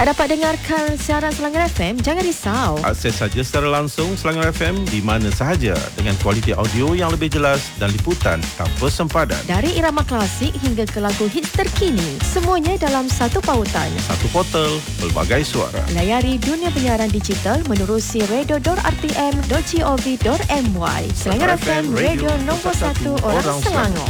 Dapat dengarkan siaran Selangor FM, jangan risau. Akses saja secara langsung Selangor FM di mana sahaja dengan kualiti audio yang lebih jelas dan liputan tanpa sempadan. Dari irama klasik hingga ke lagu hits terkini, semuanya dalam satu pautan. Satu portal, pelbagai suara. Layari dunia penyiaran digital menerusi radio.rtm.gov.my. Selangor FM, radio nombor 1 orang Selangor.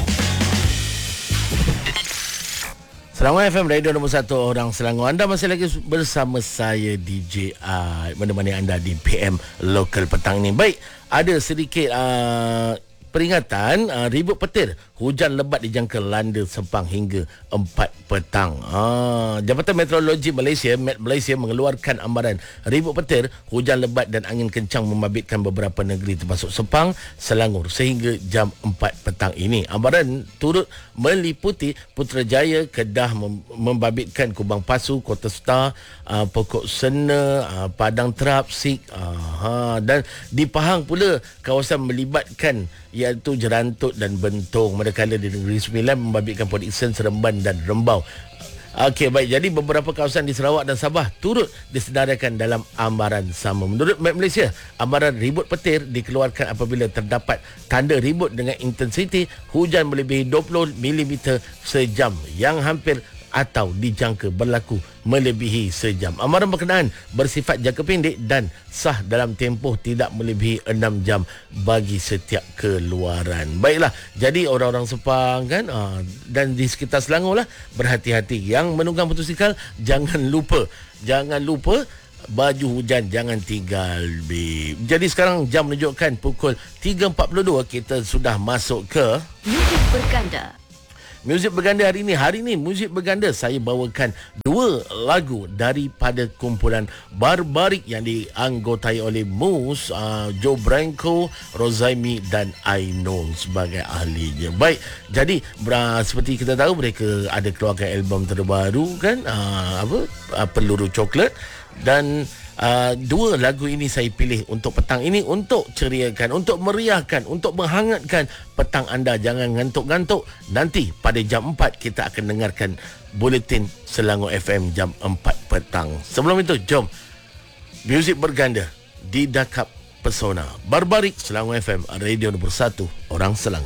Selangor FM, radio nombor 1 orang Selangor. Anda masih lagi bersama saya DJ menemani anda di PM Lokal petang ini. Baik, ada sedikit peringatan ribut petir. Hujan lebat dijangka landa Sepang hingga 4 petang. Jabatan Meteorologi Malaysia, Met Malaysia, mengeluarkan amaran ribut petir, hujan lebat dan angin kencang membabitkan beberapa negeri termasuk Sepang, Selangor sehingga jam 4 petang ini. Amaran turut meliputi Putrajaya, Kedah membabitkan Kubang Pasu, Kota Star, Pokok Sena, Padang Terap, Sik, dan di Pahang pula kawasan melibatkan iaitu Jerantut dan Bentong, manakala di Negeri Sembilan membabitkan Port Dickson, Seremban dan Rembau. Okey, baik. Jadi beberapa kawasan di Sarawak dan Sabah turut disedarakan dalam amaran sama. Menurut Met Malaysia, amaran ribut petir dikeluarkan apabila terdapat tanda ribut dengan intensiti hujan melebihi 20 mm sejam yang hampir atau dijangka berlaku melebihi sejam. Amaran berkenaan bersifat jangka pendek dan sah dalam tempoh tidak melebihi 6 jam bagi setiap keluaran. Baiklah, jadi orang-orang Sepang kan dan di sekitar Selangor lah, berhati-hati. Yang menunggang motosikal jangan lupa baju hujan jangan tinggal, babe. Jadi sekarang jam menunjukkan pukul 3.42, kita sudah masuk ke Muzik Berganda. Muzik Berganda hari ini Muzik Berganda saya bawakan 2 lagu daripada kumpulan Barbarik yang dianggotai oleh Mus, Joe Branco, Rozaimi dan Ainul sebagai ahlinya. Baik, jadi seperti kita tahu mereka ada keluarkan album terbaru kan, Peluru Coklat, dan 2 lagu ini saya pilih untuk petang ini untuk ceriakan, untuk meriahkan, untuk menghangatkan petang anda. Jangan ngantuk-ngantuk. Nanti pada jam 4 kita akan dengarkan Buletin Selangor FM jam 4 petang. Sebelum itu, jom Muzik Berganda di Dakap Pesona. Barbarik, Selangor FM, radio nombor 1 orang Selangor.